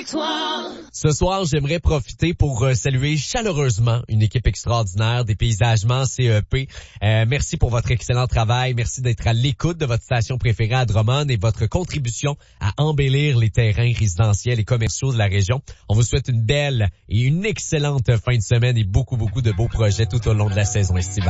Victoire. Ce soir, j'aimerais profiter pour saluer chaleureusement une équipe extraordinaire des Paysagements CEP. Merci pour votre excellent travail. Merci d'être à l'écoute de votre station préférée à Drummond et votre contribution à embellir les terrains résidentiels et commerciaux de la région. On vous souhaite une belle et une excellente fin de semaine et beaucoup de beaux projets tout au long de la saison estivale.